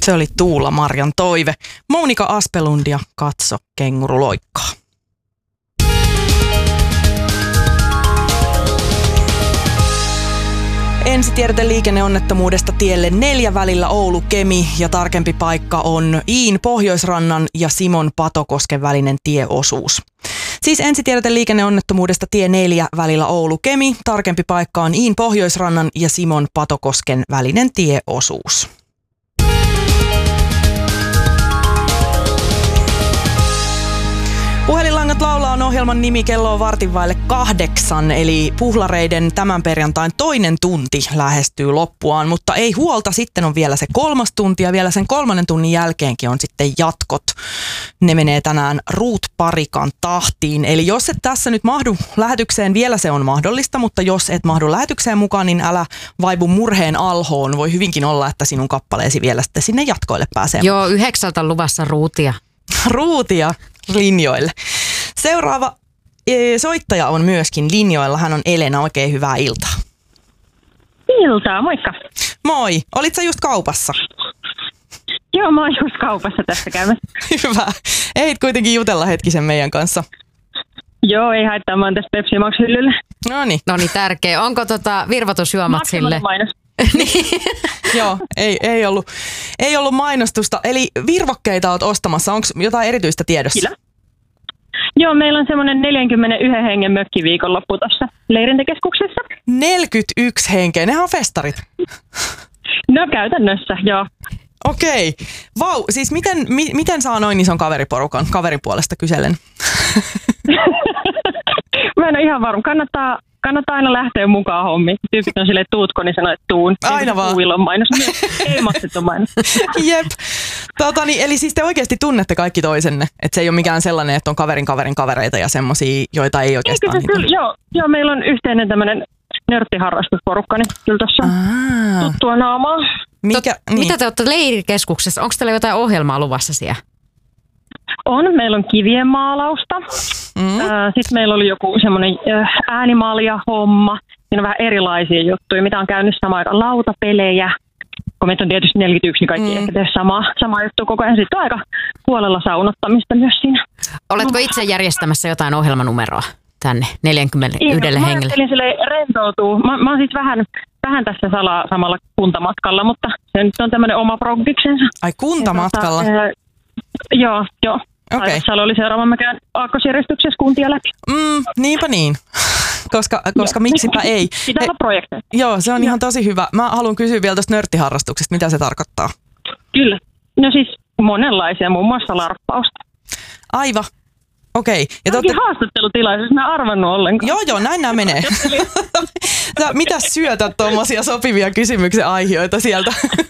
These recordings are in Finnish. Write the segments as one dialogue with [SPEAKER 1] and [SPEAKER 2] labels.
[SPEAKER 1] Se oli Tuula Marjan toive. Mounika Aspelund ja Katso kenguru loikkaa. Ensitiedote liikenneonnettomuudesta tielle 4 välillä Oulu-Kemi ja tarkempi paikka on Iin Pohjoisrannan ja Simon Patokosken välinen tieosuus. Siis ensitiedote liikenneonnettomuudesta tie 4 välillä Oulu-Kemi, tarkempi paikka on Iin Pohjoisrannan ja Simon Patokosken välinen tieosuus. Puhelinlangat laulaa on ohjelman nimi, kello on 7:15, eli Puhlareiden tämän perjantain toinen tunti lähestyy loppuaan, mutta ei huolta, sitten on vielä se 3. tunti ja vielä sen 3. tunnin jälkeenkin on sitten jatkot. Ne menee tänään Ruut-parikan tahtiin, eli jos et tässä nyt mahdu lähetykseen, vielä se on mahdollista, mutta jos et mahdu lähetykseen mukaan, niin älä vaivu murheen alhoon. Voi hyvinkin olla, että sinun kappaleesi vielä sitten sinne jatkoille pääsee.
[SPEAKER 2] Joo, 9 luvassa ruutia.
[SPEAKER 1] Ruutia linjoille. Seuraava soittaja on myöskin linjoilla. Hän on Elena. Oikein hyvää iltaa.
[SPEAKER 3] Iltaa, moikka.
[SPEAKER 1] Moi. Olit sä just kaupassa?
[SPEAKER 3] Joo, mä oon just kaupassa tässä käymässä.
[SPEAKER 1] Hyvä. Ehdit kuitenkin jutella hetkisen meidän kanssa.
[SPEAKER 3] Joo, ei haittaa, mä oon tässä Pepsi Max -hyllyllä.
[SPEAKER 1] Noniin,
[SPEAKER 2] tärkeä. Onko virvoitusjuomat sille?
[SPEAKER 3] Mainos.
[SPEAKER 1] Niin. Joo, ei ollut mainostusta. Eli virvokkeita oot ostamassa. Onko jotain erityistä tiedossa?
[SPEAKER 3] Kyllä. Joo, meillä on semmoinen 41 hengen mökkiviikonloppu tuossa leirintäkeskuksessa.
[SPEAKER 1] 41 henkeä, nehän on festarit.
[SPEAKER 3] No käytännössä, joo.
[SPEAKER 1] Okei. Vau, siis miten saa noin ison kaveriporukan kaveripuolesta kysellen?
[SPEAKER 3] Mä en ole ihan varma. Kannattaa aina lähteä mukaan hommiin. Tyypit on silleen, tuutko, niin sanoo, että tuun.
[SPEAKER 1] Aina vaan.
[SPEAKER 3] Kuilon mainos. Ei maksettu mainos.
[SPEAKER 1] Jep. Eli siis te oikeasti tunnette kaikki toisenne? Että se ei ole mikään sellainen, että on kaverin kavereita ja semmosia, joita ei oikeastaan...
[SPEAKER 3] Joo, meillä on yhteinen tämmöinen nörttiharrastusporukka, niin kyllä tuossa tuttua naamaa.
[SPEAKER 2] Mitä te olette leirikeskuksessa? Onko teillä jotain ohjelmaa luvassa siellä?
[SPEAKER 3] Meillä on kivien maalausta. Sitten meillä oli joku semmoinen äänimaalia-homma. Siinä on vähän erilaisia juttuja, mitä on käynyt samaan aikaan. Lautapelejä. Kun meitä on tietysti 41, niin kaikki ehkä tehdä sama juttu koko ajan. Sitten on aika huolella saunottamista myös siinä.
[SPEAKER 2] Oletko itse järjestämässä jotain ohjelmanumeroa tänne 41 hengelle?
[SPEAKER 3] Mä ajattelin silleen rentoutua. Mä oon siis vähän tässä samalla kuntamatkalla, mutta se nyt on tämmöinen oma proggiksensa.
[SPEAKER 1] Ai kuntamatkalla?
[SPEAKER 3] Joo.
[SPEAKER 1] Okei.
[SPEAKER 3] Tässä oli seuraava, mä käyn aakkosjärjestyksessä kuntia läpi.
[SPEAKER 1] Niinpä niin. Koska miksipä ei.
[SPEAKER 3] Pitää olla projekteja.
[SPEAKER 1] Joo, se on ihan tosi hyvä. Mä haluan kysyä vielä tuosta nörttiharrastuksesta. Mitä se tarkoittaa?
[SPEAKER 3] Kyllä. No siis monenlaisia, muun muassa larppausta.
[SPEAKER 1] Aivan. Okei.
[SPEAKER 3] Onkin haastattelutilaisuus, mä en arvannut ollenkaan.
[SPEAKER 1] Joo, näin nämä menee. Mitä syötät tuommoisia sopivia kysymyksen aiheita sieltä?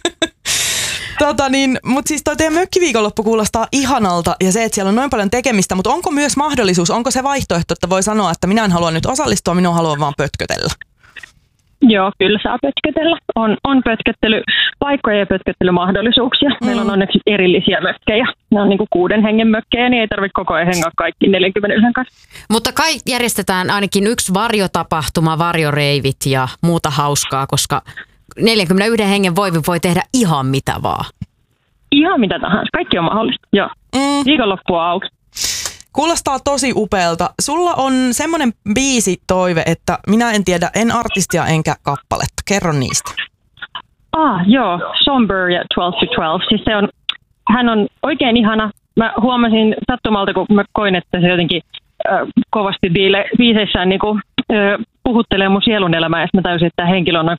[SPEAKER 1] Mutta siis toi teidän mökkiviikonloppu kuulostaa ihanalta ja se, että siellä on noin paljon tekemistä, mutta onko myös mahdollisuus, onko se vaihtoehto, että voi sanoa, että minä en halua nyt osallistua, minä haluan vaan pötkötellä?
[SPEAKER 3] Joo, kyllä saa pötkötellä. On pötköttelypaikkoja ja pötköttelymahdollisuuksia. Meillä on onneksi erillisiä mökkejä. Ne on niinku 6 hengen mökkejä, niin ei tarvitse koko ajan hengaa kaikki 41 kanssa.
[SPEAKER 2] Mutta kai järjestetään ainakin yksi varjotapahtuma, varjoreivit ja muuta hauskaa, koska 41 hengen voi tehdä ihan mitä vaan.
[SPEAKER 3] Ihan mitä tahansa. Kaikki on mahdollista. Joo. Viikonloppu on auki.
[SPEAKER 1] Kuulostaa tosi upealta. Sulla on semmoinen biisitoive, että minä en tiedä en artistia enkä kappaletta. Kerro niistä.
[SPEAKER 3] Joo. Somber ja 12 to 12. Siis hän on oikein ihana. Mä huomasin sattumalta, kun mä koin, että se jotenkin kovasti biiseissään niinku puhuttelee mun sielun elämää, ja mä täysin, että tämä henkilö on